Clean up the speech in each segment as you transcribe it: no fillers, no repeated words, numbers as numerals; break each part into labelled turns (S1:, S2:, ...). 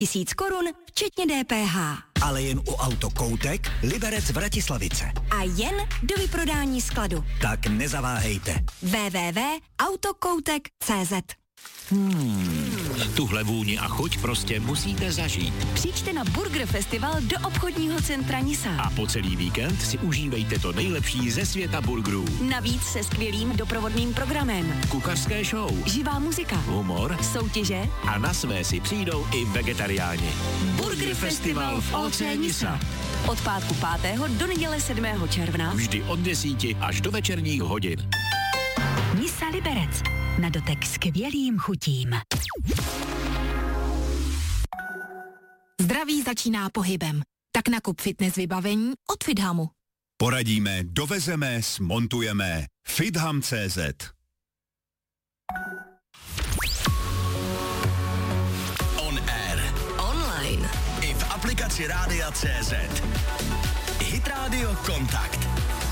S1: 1000 korun, včetně DPH.
S2: Ale jen u Autokoutek, Liberec v Vratislavice.
S1: A jen do vyprodání skladu.
S2: Tak nezaváhejte.
S1: www.autokoutek.cz.
S3: Tuhle vůni a chuť prostě musíte zažít.
S1: Přijďte na Burger Festival do obchodního centra Nisa.
S3: A po celý víkend si užívejte to nejlepší ze světa burgerů.
S1: Navíc se skvělým doprovodným programem.
S3: Kuchařské show,
S1: Živá muzika,
S3: humor,
S1: soutěže
S3: a na své si přijdou i vegetariáni.
S1: Burger Festival v OC Nisa. Od pátku 5. do neděle 7. června.
S3: Vždy od 10 až do večerních hodin.
S1: Nisa Liberec. Na dotek skvělým chutím.
S4: Zdraví začíná pohybem. Tak nakup fitness vybavení od Fithamu.
S5: Poradíme, dovezeme, smontujeme. Fitham.cz.
S2: On air.
S1: Online.
S2: I v aplikaci Rádia.cz. Hit Radio Kontakt.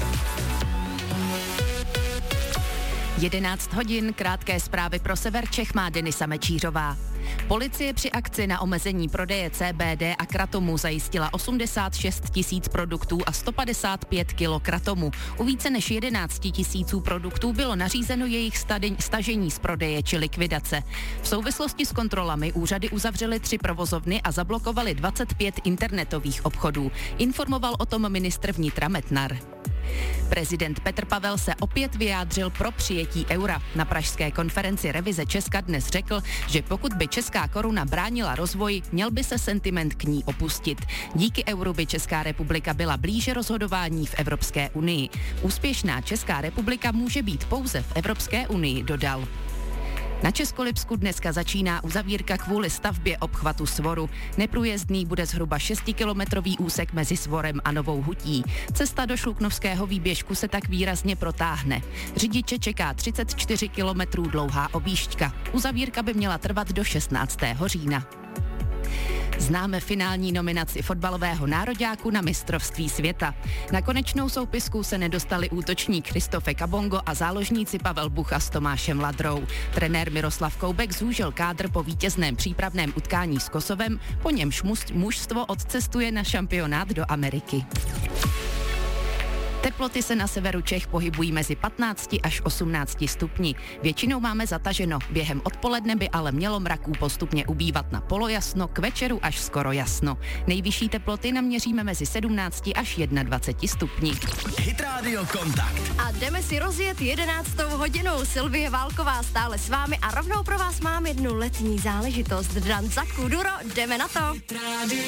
S6: 11 hodin, krátké zprávy pro sever Čech má Denisa Mečířová. Policie při akci na omezení prodeje CBD a kratomu zajistila 86 000 produktů a 155 kg kratomu. U více než 11 000 produktů bylo nařízeno jejich stažení z prodeje či likvidace. V souvislosti s kontrolami úřady uzavřely 3 provozovny a zablokovaly 25 internetových obchodů. Informoval o tom ministr vnitra Metnar. Prezident Petr Pavel se opět vyjádřil pro přijetí eura. Na pražské konferenci Revize Česka dnes řekl, že pokud by česká koruna bránila rozvoji, měl by se sentiment k ní opustit. Díky euru by Česká republika byla blíže rozhodování v Evropské unii. Úspěšná Česká republika může být pouze v Evropské unii, dodal. Na Českolipsku dneska začíná uzavírka kvůli stavbě obchvatu Svoru. Neprůjezdný bude zhruba 6kilometrový úsek mezi Svorem a Novou Hutí. Cesta do Šluknovského výběžku se tak výrazně protáhne. Řidiče čeká 34 kilometrů dlouhá objížďka. Uzavírka by měla trvat do 16. října. Známe finální nominaci fotbalového nároďáku na mistrovství světa. Na konečnou soupisku se nedostali útočník Christophe Kabongo a záložníci Pavel Bucha s Tomášem Ladrou. Trenér Miroslav Koubek zúžil kádr po vítězném přípravném utkání s Kosovem, po němž mužstvo odcestuje na šampionát do Ameriky. Teploty se na severu Čech pohybují mezi 15 až 18 stupni. Většinou máme zataženo. Během odpoledne by ale mělo mraků postupně ubývat na polojasno, k večeru až skoro jasno. Nejvyšší teploty naměříme mezi 17 až 21 stupni.
S2: Hit Radio Kontakt.
S7: A jdeme si rozjet 11. hodinou. Sylvie Válková stále s vámi a rovnou pro vás mám jednu letní záležitost. Danza Kuduro, jdeme na to.